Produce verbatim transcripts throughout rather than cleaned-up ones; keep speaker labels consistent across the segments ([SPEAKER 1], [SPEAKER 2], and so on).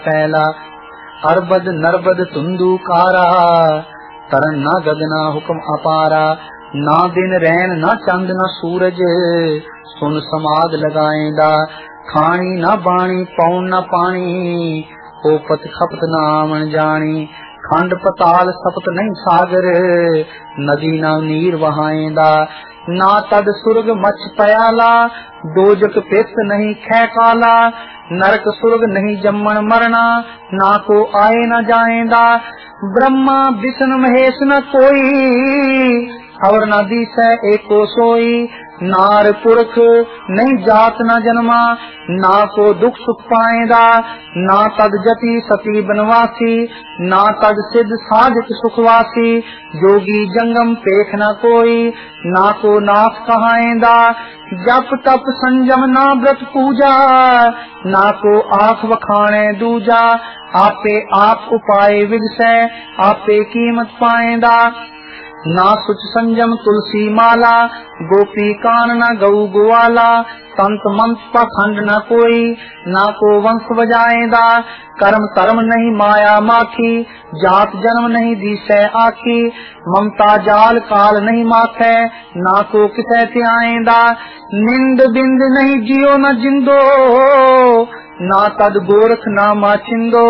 [SPEAKER 1] फैला अरबद नरबद तुंदू कारा तरन ना गगना हुक्म अपारा ना दिन रैन ना चंद ना सूरज सुन समाद लगाएंदा खानी ना बाणी पौन ना पानी ओपत खपत ना आवन जानी खंड पताल सपत नहीं सागर नदी ना नीर वहाएंदा ना तद सुर्ग मच पयाला दोजक पित नहीं खे काला नरक सुर्ग नहीं जम्मन मरना ना को आए न जाएंदा ब्रह्मा विष्णु महेश न कोई और न दिस एको सोई नार पुरख नहीं जात न जन्मा ना को दुख सुख पाएंदा ना तद जति सती बनवासी ना तद सिद्ध साधक सुखवासी जोगी जंगम पेख न कोई ना को नाथ कहाएंदा जप तप संजम ना व्रत पूजा ना को आख वखाणे दूजा आपे आप उपाय विगसै आपे कीमत पाएंदा ना सुच संजम तुलसी माला गोपी कान न गौ ग्वाला संत मंत पाखंड न कोई ना को वंश बजाएंदा कर्म कर्म नहीं माया माखी जात जन्म नहीं दिशे आखी ममता जाल काल नहीं माथे ना को किसे त्याएंदा निंद बिंद नहीं जियो न जिंदो ना तद गोरख ना माचिंदो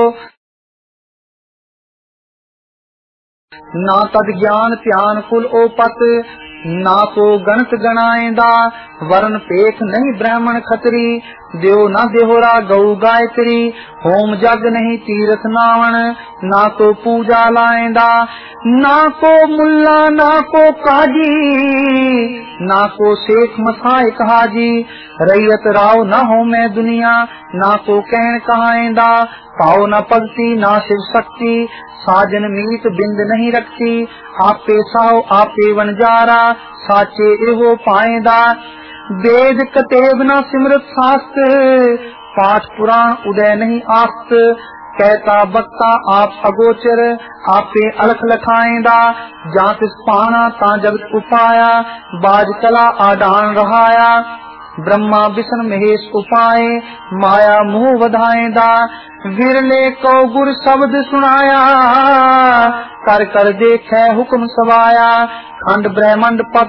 [SPEAKER 1] ना तद ज्ञान ध्यान कुल ओपत ना को गणत गणाएंदा वरण पेख नहीं ब्राह्मण खतरी देव न देहोरा गौ गायत्री होम जग नहीं तीरथ नावण ना को पूजा लाएंदा ना को मुल्ला ना को काजी ना को शेख मसाइक हाजी रैयत राव न हो मैं दुनिया ना को कहन कहाएंदा पाओ न पगती ना शिव शक्ति साजन मीत बिंद नहीं रखती आपे साओ आपे वनजारा साचे एवो पाएंदा वेद कतेब न सिमरत शास्त्र पाठ पुराण उदय नहीं आस्त कहता बक्ता आप अगोचर आपे अलख लखाएंदा जात पाना ता जगत उपाया बाज कला आडान रहाया ब्रह्मा विष्णु महेश उपाय माया मुँह वधाएंदा विरले को गुर शब्द सुनाया कर कर देखे हुक्म सवाया खंड ब्रह्मंड पत